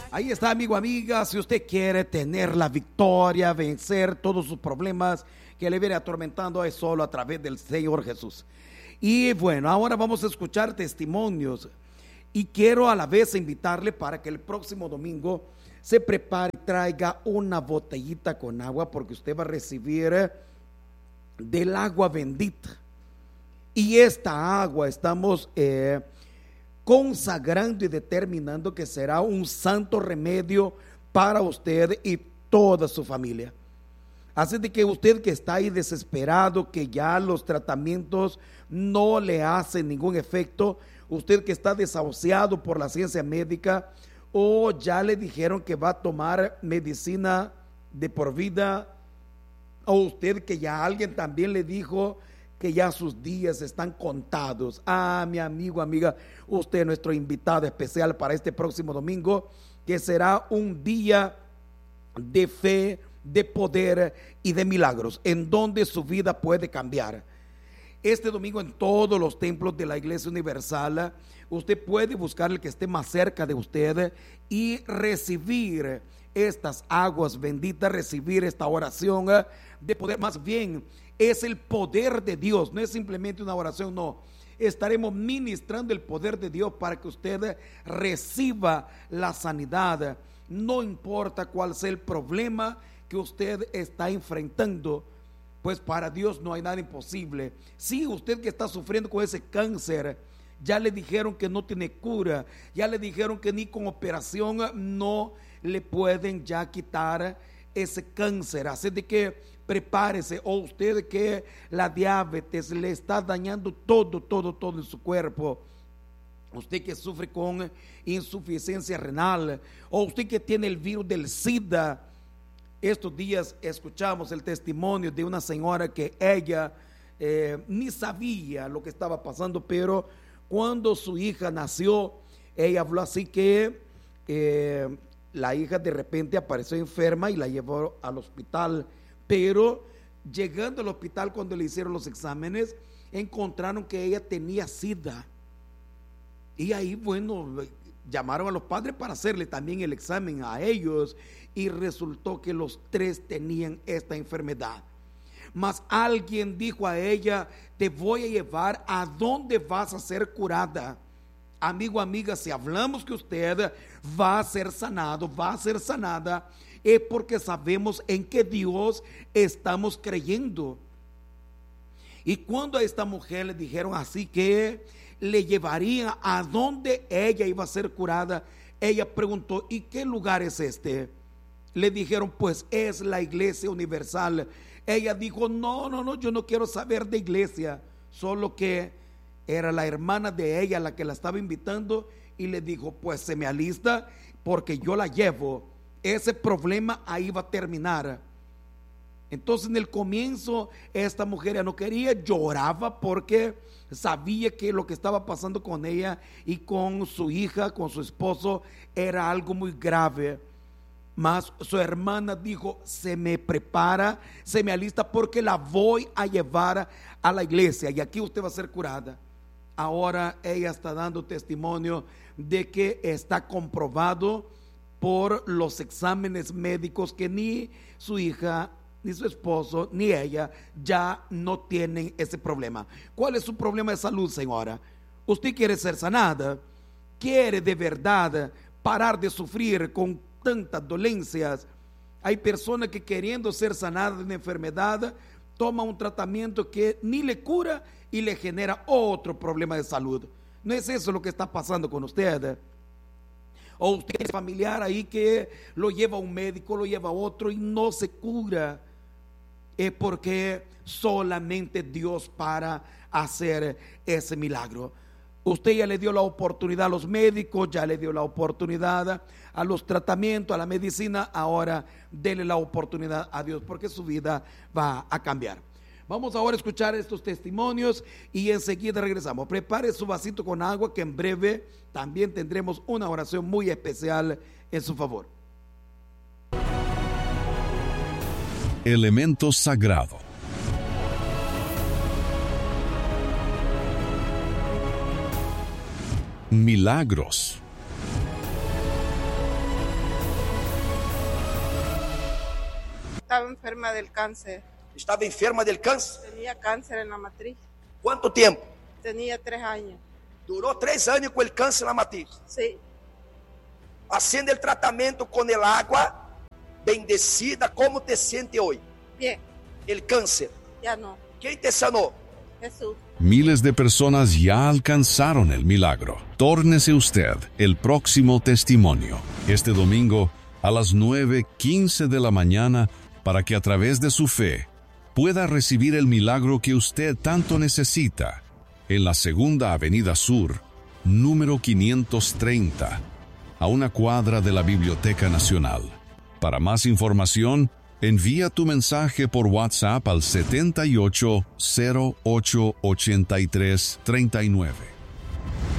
Ahí está, amigo, amiga, si usted quiere tener la victoria, vencer todos sus problemas que le viene atormentando, es solo a través del Señor Jesús. Y bueno, ahora vamos a escuchar testimonios y quiero a la vez invitarle para que el próximo domingo se prepare y traiga una botellita con agua, porque usted va a recibir del agua bendita. Y esta agua estamos consagrando y determinando que será un santo remedio para usted y toda su familia. Así de que usted que está ahí desesperado, que ya los tratamientos no le hacen ningún efecto, usted que está desahuciado por la ciencia médica, o ya le dijeron que va a tomar medicina de por vida, o usted que ya alguien también le dijo que ya sus días están contados. Mi amigo, amiga, usted es nuestro invitado especial para este próximo domingo, que será un día de fe, de poder y de milagros, en donde su vida puede cambiar. Este domingo en todos los templos de la Iglesia Universal, usted puede buscar el que esté más cerca de usted y recibir estas aguas benditas, recibir esta oración de poder. Más bien es el poder de Dios, no es simplemente una oración, no. Estaremos ministrando el poder de Dios para que usted reciba la sanidad. No importa cuál sea el problema que usted está enfrentando, pues para Dios no hay nada imposible. Si usted que está sufriendo con ese cáncer, ya le dijeron que no tiene cura, ya le dijeron que ni con operación no le pueden ya quitar ese cáncer. Así de que prepárese. O usted que la diabetes le está dañando todo en su cuerpo, usted que sufre con insuficiencia renal, o usted que tiene el virus del SIDA. Estos días escuchamos el testimonio de una señora que ella ni sabía lo que estaba pasando, pero cuando su hija nació, ella habló así que la hija de repente apareció enferma y la llevó al hospital, pero llegando al hospital, cuando le hicieron los exámenes, encontraron que ella tenía SIDA. Y ahí, bueno, llamaron a los padres para hacerle también el examen a ellos, y resultó que los tres tenían esta enfermedad. Mas alguien dijo a ella: te voy a llevar a donde vas a ser curada. Amigo, amiga, si hablamos que usted va a ser sanado, va a ser sanada, es porque sabemos en qué Dios estamos creyendo. Y cuando a esta mujer le dijeron así que le llevarían a donde ella iba a ser curada, ella preguntó: ¿y qué lugar es este? Le dijeron: pues es la Iglesia Universal. Ella dijo: no, yo no quiero saber de iglesia. Solo que era la hermana de ella la que la estaba invitando, y le dijo: pues se me alista porque yo la llevo. Ese problema ahí va a terminar. Entonces en el comienzo esta mujer ya no quería, lloraba porque sabía que lo que estaba pasando con ella y con su hija, con su esposo, era algo muy grave. Mas su hermana dijo: se me prepara, se me alista porque la voy a llevar a la iglesia y aquí usted va a ser curada. Ahora ella está dando testimonio de que está comprobado por los exámenes médicos que ni su hija, ni su esposo, ni ella ya no tienen ese problema. ¿Cuál es su problema de salud, señora? ¿Usted quiere ser sanada? ¿Quiere de verdad parar de sufrir con tantas dolencias? Hay personas que, queriendo ser sanadas de una enfermedad, toman un tratamiento que ni le cura y le genera otro problema de salud. ¿No es eso lo que está pasando con usted? O usted es familiar ahí que lo lleva a un médico, lo lleva a otro y no se cura. Es porque solamente Dios para hacer ese milagro. Usted ya le dio la oportunidad a los médicos, ya le dio la oportunidad a los tratamientos, a la medicina. Ahora dele la oportunidad a Dios, porque su vida va a cambiar. Vamos ahora a escuchar estos testimonios y enseguida regresamos. Prepare su vasito con agua, que en breve también tendremos una oración muy especial en su favor. Elemento sagrado. Milagros. estaba enferma del cáncer. Estava enferma del câncer? Tenía cáncer en la matriz. Quanto tempo? Tenía 3 años. Durou 3 anos com o câncer na matriz. Sí. Haciendo o tratamento com a água bendecida, como te sente hoje? Bien. El câncer. Ya no. Quem te sanou? Jesús. Miles de personas ya alcanzaron el milagro. Tórnese usted el próximo testimonio este domingo a las 9:15 de la mañana para que a través de su fe pueda recibir el milagro que usted tanto necesita en la Segunda Avenida Sur, número 530, a una cuadra de la Biblioteca Nacional. Para más información, envía tu mensaje por WhatsApp al 78088339.